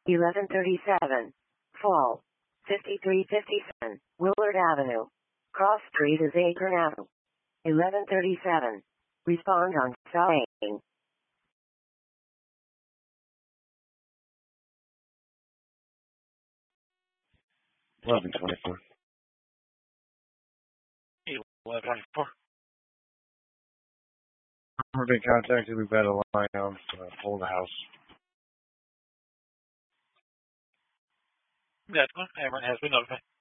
1137. Fall. 5357. Willard Avenue. Cross Street is Akron Avenue. 1137. Respond on sign. 1124. 1124. We've been contacted. We've got a line out hold the house. That one. Everyone has been notified.